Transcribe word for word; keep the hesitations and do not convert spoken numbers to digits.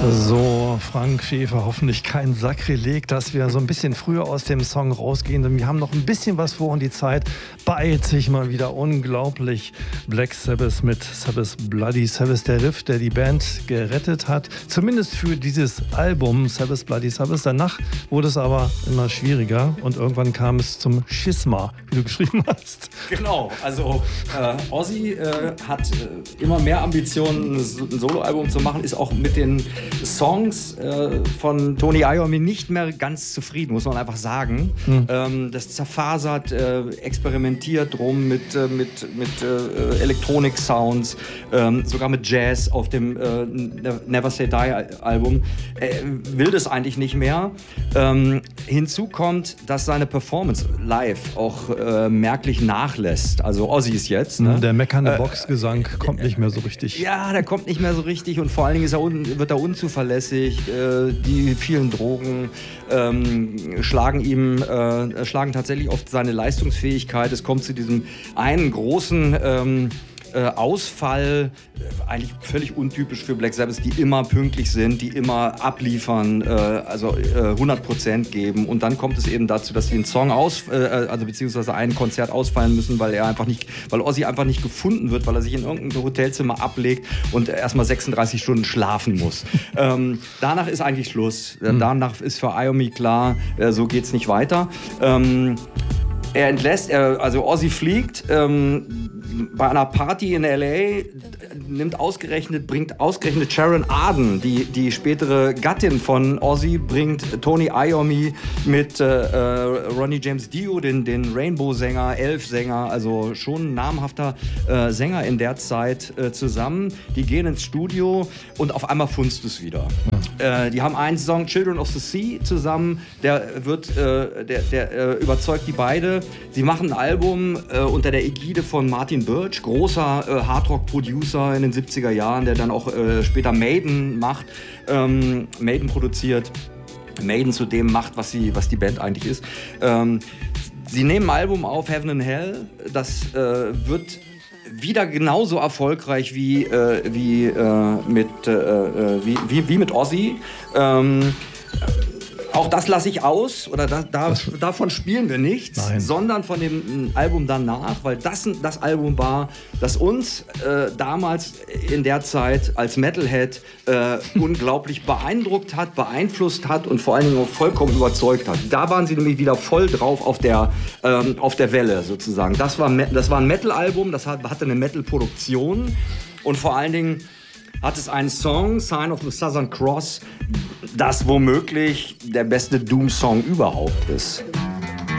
So, Frank Schäfer, hoffentlich kein Sakrileg, dass wir so ein bisschen früher aus dem Song rausgehen, denn wir haben noch ein bisschen was vor und die Zeit beeilt sich mal wieder unglaublich. Black Sabbath mit Sabbath Bloody Sabbath, der Riff, der die Band gerettet hat, zumindest für dieses Album Sabbath Bloody Sabbath. Danach wurde es aber immer schwieriger und irgendwann kam es zum Schisma, wie du geschrieben hast. Genau, also äh, Ozzy äh, hat äh, immer mehr Ambitionen, ein Soloalbum zu machen, ist auch mit den Songs äh, von Tony Iommi nicht mehr ganz zufrieden, muss man einfach sagen. Mhm. Ähm, das zerfasert, äh, experimentiert rum mit, äh, mit, mit äh, Elektronik-Sounds, ähm, sogar mit Jazz auf dem äh, Never Say Die Album. Er will das eigentlich nicht mehr. Ähm, hinzu kommt, dass seine Performance live auch äh, merklich nachlässt. Also Ozzy ist jetzt. Ne? Der meckernde Boxgesang äh, kommt nicht mehr so richtig. Ja, der kommt nicht mehr so richtig und vor allen Dingen ist er un- wird er unzuverlässig. Äh, die vielen Drogen ähm, schlagen ihm äh, schlagen tatsächlich auf seine Leistungsfähigkeit. Es kommt zu diesem einen großen ähm, Äh, Ausfall, äh, eigentlich völlig untypisch für Black Sabbath, die immer pünktlich sind, die immer abliefern, äh, also äh, hundert Prozent geben. Und dann kommt es eben dazu, dass sie einen Song aus, äh, also beziehungsweise ein Konzert ausfallen müssen, weil er einfach nicht, weil Ozzy einfach nicht gefunden wird, weil er sich in irgendein Hotelzimmer ablegt und erstmal sechsunddreißig Stunden schlafen muss. ähm, danach ist eigentlich Schluss. Mhm. Danach ist für Iommi klar, äh, so geht's nicht weiter. Ähm, Er entlässt, er, also Ozzy fliegt ähm, bei einer Party in L A, nimmt ausgerechnet, bringt ausgerechnet Sharon Arden, die, die spätere Gattin von Ozzy, bringt Tony Iommi mit äh, Ronnie James Dio, den, den Rainbow-Sänger, Elf-Sänger, also schon ein namhafter äh, Sänger in der Zeit äh, zusammen. Die gehen ins Studio und auf einmal funzt es wieder. Ja. Äh, die haben einen Song, Children of the Sea, zusammen, der wird, äh, der, der äh, überzeugt die beide. Sie machen ein Album äh, unter der Ägide von Martin Birch, großer äh, Hardrock-Producer in den siebziger Jahren, der dann auch äh, später Maiden macht, ähm, Maiden produziert, Maiden zu dem macht, was, sie, was die Band eigentlich ist. Ähm, sie nehmen ein Album auf, Heaven and Hell, das äh, wird wieder genauso erfolgreich wie, äh, wie, äh, mit, äh, wie, wie, wie mit Ozzy. Ähm, Auch das lasse ich aus, oder da, da, davon spielen wir nichts, Nein. sondern von dem Album danach, weil das das Album war, das uns äh, damals in der Zeit als Metalhead äh, unglaublich beeindruckt hat, beeinflusst hat und vor allen Dingen auch vollkommen überzeugt hat. Da waren sie nämlich wieder voll drauf auf der, ähm, auf der Welle sozusagen. Das war, das war ein Metal-Album, das hatte eine Metal-Produktion und vor allen Dingen hat es einen Song, Sign of the Southern Cross, das womöglich der beste Doom-Song überhaupt ist.